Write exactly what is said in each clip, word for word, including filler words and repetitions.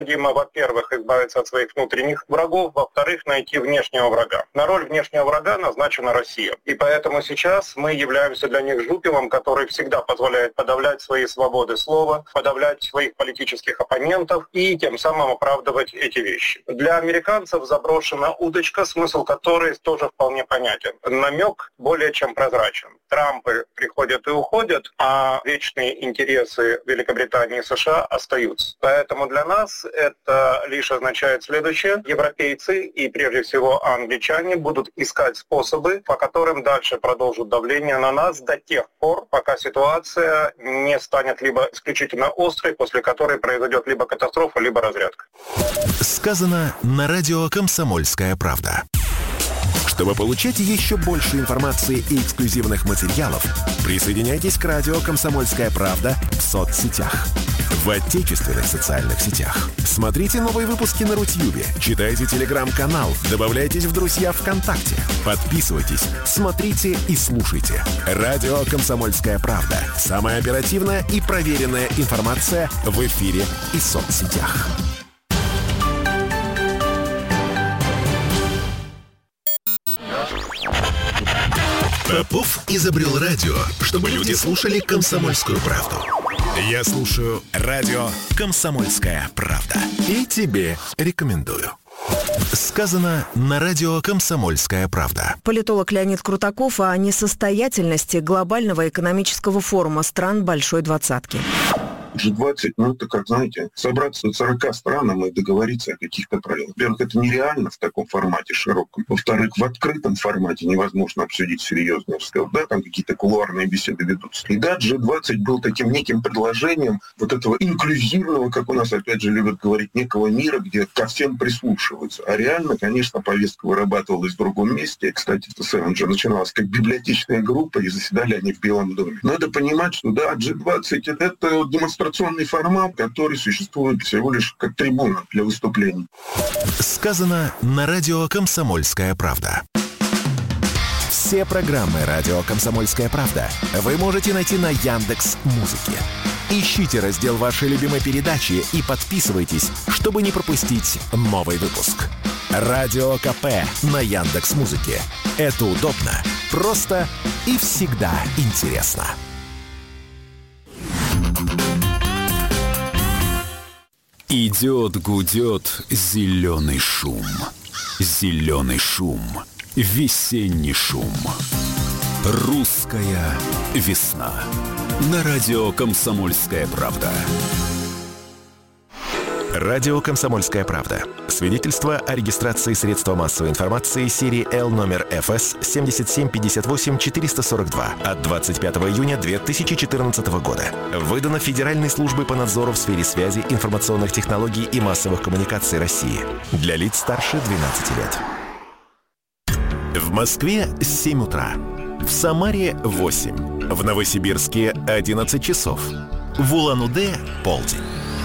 Необходимо, во-первых, избавиться от своих внутренних врагов, во-вторых, найти внешнего врага. На роль внешнего врага назначена Россия. И поэтому сейчас мы являемся для них жупелом, который всегда позволяет подавлять свои свободы слова, подавлять своих политических оппонентов и тем самым оправдывать эти вещи. Для американцев заброшена удочка, смысл которой тоже вполне понятен. Намек более чем прозрачен. Трампы приходят и уходят, а вечные интересы Великобритании и США остаются. Поэтому для нас это лишь означает следующее. Европейцы и прежде всего англичане будут искать способы, по которым дальше продолжат давление на нас до тех пор, пока ситуация не станет либо исключительно острой, после которой произойдет либо катастрофа, либо разрядка. Сказано на радио «Комсомольская правда». Чтобы получать еще больше информации и эксклюзивных материалов, присоединяйтесь к радио «Комсомольская правда» в соцсетях. В отечественных социальных сетях. Смотрите новые выпуски на Рутьюбе, читайте телеграм-канал, добавляйтесь в друзья ВКонтакте, подписывайтесь, смотрите и слушайте. Радио «Комсомольская правда». Самая оперативная и проверенная информация в эфире и соцсетях. Попов изобрел радио, чтобы люди слушали «Комсомольскую правду». Я слушаю радио «Комсомольская правда». И тебе рекомендую. Сказано на радио «Комсомольская правда». Политолог Леонид Крутаков о несостоятельности глобального экономического форума стран Большой Двадцатки. джи двадцать, ну, это, как, знаете, собраться с сорока странам и договориться о каких-то правилах. Во-первых, это нереально в таком формате широком. Во-вторых, в открытом формате невозможно обсудить серьезные разговоры. Да, там какие-то кулуарные беседы ведутся. И да, джи двадцать был таким неким предложением вот этого инклюзивного, как у нас, опять же, любят говорить, некого мира, где ко всем прислушиваются. А реально, конечно, повестка вырабатывалась в другом месте. Кстати, в ТСН же начиналась как библиотечная группа, и заседали они в Белом доме. Надо понимать, что да, джи двадцать — это демонстрационный демонстрационный формат, который существует всего лишь как трибуна для выступлений. Сказано на радио «Комсомольская правда». Все программы радио «Комсомольская правда» вы можете найти на Яндекс.Музыке. Ищите раздел вашей любимой передачи и подписывайтесь, чтобы не пропустить новый выпуск. Радио КП на Яндекс.Музыке. Это удобно, просто и всегда интересно. Идет, гудет зеленый шум. Зеленый шум. Весенний шум. Русская весна. На радио «Комсомольская правда». Радио «Комсомольская правда». Свидетельство о регистрации средства массовой информации серии Л номер эф эс семь семь пять восемь четыре сорок два от двадцать пятого июня две тысячи четырнадцатого года. Выдано Федеральной службой по надзору в сфере связи, информационных технологий и массовых коммуникаций России. Для лиц старше двенадцати лет. В Москве семь утра. В Самаре восемь. В Новосибирске одиннадцать часов. В Улан-Удэ полдень.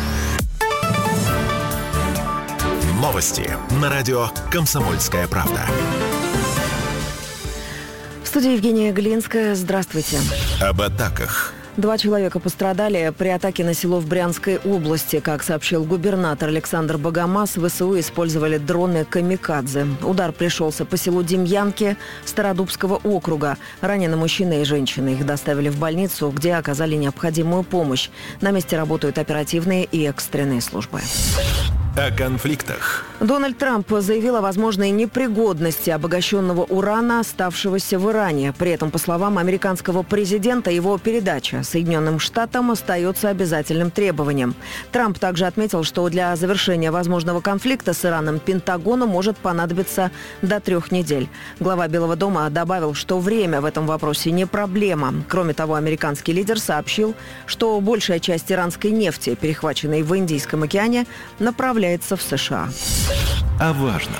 Новости на радио «Комсомольская правда». В студии Евгения Глинская. Здравствуйте. Об атаках. Два человека пострадали при атаке на село в Брянской области. Как сообщил губернатор Александр Богомаз, ВСУ использовали дроны «Камикадзе». Удар пришелся по селу Демьянки Стародубского округа. Ранены мужчина и женщина. Их доставили в больницу, где оказали необходимую помощь. На месте работают оперативные и экстренные службы. О конфликтах. Дональд Трамп заявил о возможной непригодности обогащенного урана, оставшегося в Иране. При этом, по словам американского президента, его передача Соединенным Штатам остается обязательным требованием. Трамп также отметил, что для завершения возможного конфликта с Ираном Пентагону может понадобиться до трех недель. Глава Белого дома добавил, что время в этом вопросе не проблема. Кроме того, американский лидер сообщил, что большая часть иранской нефти, перехваченной в Индийском океане, направляется в США. О важном.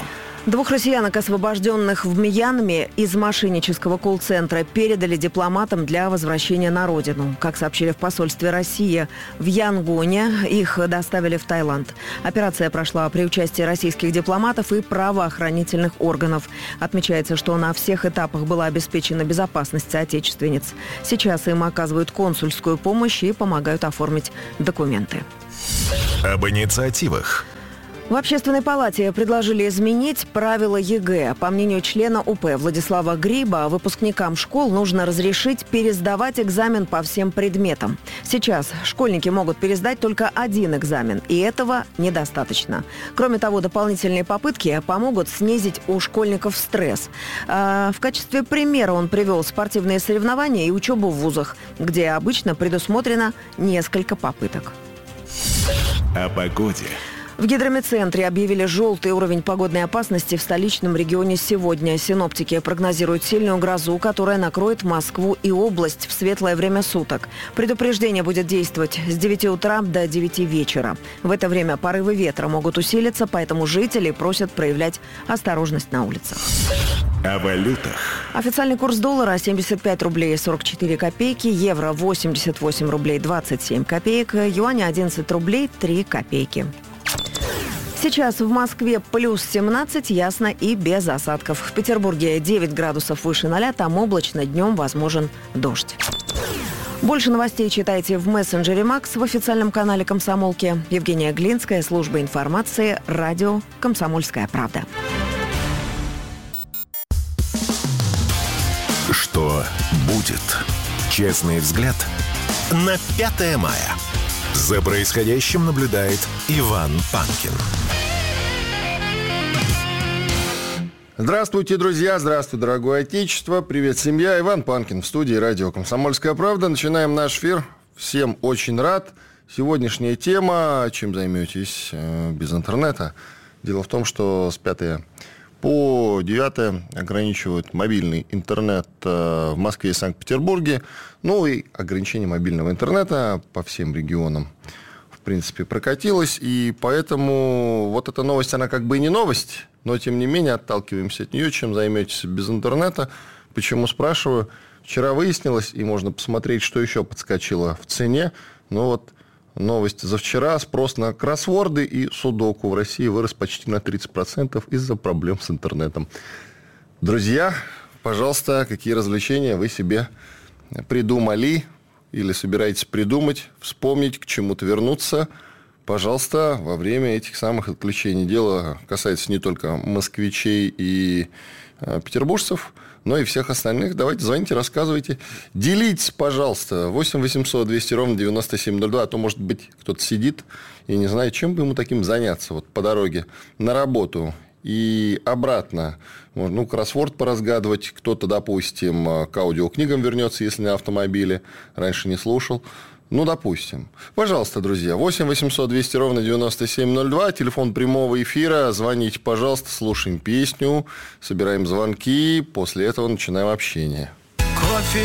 Двух россиянок, освобожденных в Мьянме из мошеннического колл-центра, передали дипломатам для возвращения на родину. Как сообщили в посольстве России в Янгоне, их доставили в Таиланд. Операция прошла при участии российских дипломатов и правоохранительных органов. Отмечается, что на всех этапах была обеспечена безопасность соотечественниц. Сейчас им оказывают консульскую помощь и помогают оформить документы. Об инициативах. В Общественной палате предложили изменить правила ЕГЭ. По мнению члена УП Владислава Гриба, выпускникам школ нужно разрешить пересдавать экзамен по всем предметам. Сейчас школьники могут пересдать только один экзамен, и этого недостаточно. Кроме того, дополнительные попытки помогут снизить у школьников стресс. А в качестве примера он привел спортивные соревнования и учебу в вузах, где обычно предусмотрено несколько попыток. О погоде. В гидрометцентре объявили желтый уровень погодной опасности в столичном регионе сегодня. Синоптики прогнозируют сильную грозу, которая накроет Москву и область в светлое время суток. Предупреждение будет действовать с девяти утра до девяти вечера. В это время порывы ветра могут усилиться, поэтому жители просят проявлять осторожность на улицах. О валютах. Официальный курс доллара семьдесят пять рублей сорок четыре копейки, евро восемьдесят восемь рублей двадцать семь копеек, юаня одиннадцать рублей три копейки. Сейчас в Москве плюс семнадцать, ясно и без осадков. В Петербурге девять градусов выше ноля, там облачно, днем возможен дождь. Больше новостей читайте в мессенджере Макс в официальном канале «Комсомолки». Евгения Глинская, служба информации, радио «Комсомольская правда». Что будет? Честный взгляд на пятое мая. За происходящим наблюдает Иван Панкин. Здравствуйте, друзья! Здравствуй, дорогое отечество! Привет, семья! Иван Панкин в студии радио «Комсомольская правда». Начинаем наш эфир. Всем очень рад. Сегодняшняя тема. Чем займетесь без интернета? Дело в том, что с пятого по девятое ограничивают мобильный интернет в Москве и Санкт-Петербурге. Ну и ограничение мобильного интернета по всем регионам, в принципе, прокатилось. И поэтому вот эта новость, она как бы и не новость, но тем не менее отталкиваемся от нее. Чем займетесь без интернета? Почему, спрашиваю? Вчера выяснилось, и можно посмотреть, что еще подскочило в цене. Ну вот новость за вчера. Спрос на кроссворды и судоку в России вырос почти на тридцать процентов из-за проблем с интернетом. Друзья, пожалуйста, какие развлечения вы себе придумали или собираетесь придумать, вспомнить, к чему-то вернуться? Пожалуйста, во время этих самых отключений. Дело касается не только москвичей и э, петербуржцев, но и всех остальных. Давайте звоните, рассказывайте. Делитесь, пожалуйста. восемь восемьсот двести ровно девяносто семь ноль два. А то, может быть, кто-то сидит и не знает, чем бы ему таким заняться вот по дороге на работу и обратно. Ну, кроссворд поразгадывать. Кто-то, допустим, к аудиокнигам вернется, если на автомобиле. Раньше не слушал. Ну, допустим. Пожалуйста, друзья, восемь восемьсот двести ровно девяносто семь ноль два, телефон прямого эфира, звоните, пожалуйста, слушаем песню, собираем звонки, после этого начинаем общение. Кофе